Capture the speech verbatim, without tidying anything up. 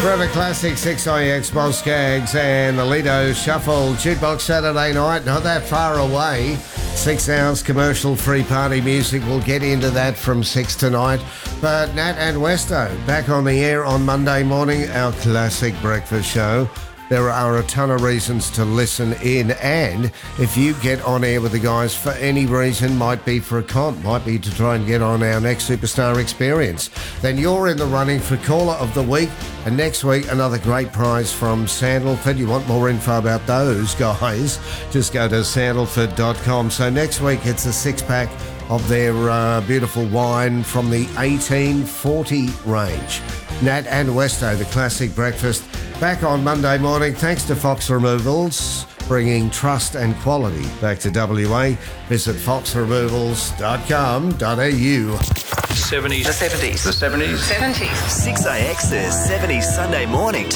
Forever Classic, six I X, Boz Skaggs and the Lido Shuffle. Jukebox Saturday night, not that far away. Six hours commercial-free party music. We'll get into that from six tonight. But Nat and Westo back on the air on Monday morning, our classic breakfast show. There are a ton of reasons to listen in, and if you get on air with the guys for any reason, might be for a comp, might be to try and get on our next Superstar Experience, then you're in the running for Caller of the Week. And next week, another great prize from Sandalford. You want more info about those guys, just go to sandalford dot com. So next week, it's a six-pack of their uh, beautiful wine from the eighteen forty range. Nat and Westo, the classic breakfast, back on Monday morning. Thanks to Fox Removals, bringing trust and quality back to W A. Visit fox removals dot com dot a u. seventies. The seventies. The seventies. seventies. six A X's seventies Sunday morning.